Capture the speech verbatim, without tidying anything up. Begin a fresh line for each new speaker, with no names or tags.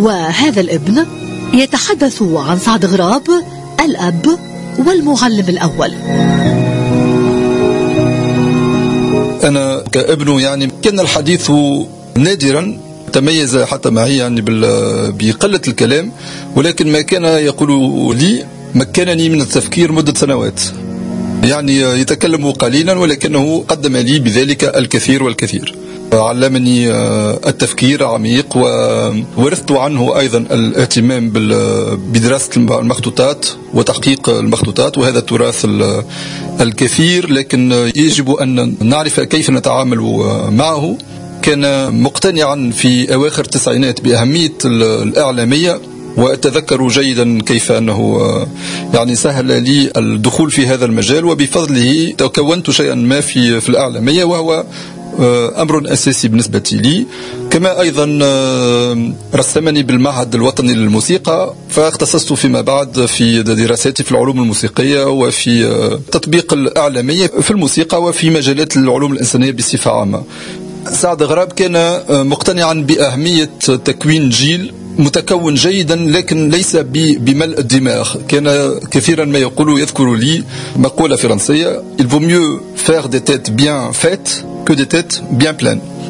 وهذا الابن يتحدث عن سعد غراب الأب والمعلم الأول.
أنا كابن يعني كان الحديث نادرا، تميز حتى معي يعني بقلة الكلام، ولكن ما كان يقول لي مكنني من التفكير مدة سنوات. يعني يتكلم قليلا ولكنه قدم لي بذلك الكثير والكثير. علمني التفكير عميق، وورثت عنه أيضا الاهتمام بدراسة المخطوطات وتحقيق المخطوطات، وهذا التراث الكثير، لكن يجب أن نعرف كيف نتعامل معه. كان مقتنعا في أواخر التسعينات بأهمية الإعلامية، وأتذكر جيدا كيف أنه يعني سهل لي الدخول في هذا المجال، وبفضله تكونت شيئا ما في في الإعلامية، وهو أمر أساسي بالنسبة لي. كما أيضا رسمني بالمعهد الوطني للموسيقى، فاختصصت فيما بعد في دراساتي في العلوم الموسيقية وفي تطبيق الإعلامية في الموسيقى وفي مجالات العلوم الإنسانية بصفة عامة. سعد غراب كان مقتنعا بأهمية تكوين جيل متكون جيدا، لكن ليس بملء الدماغ. كان كثيرا ما يقول يذكر لي مقولة فرنسية: Il vaut mieux faire des têtes bien faites que des têtes bien pleines.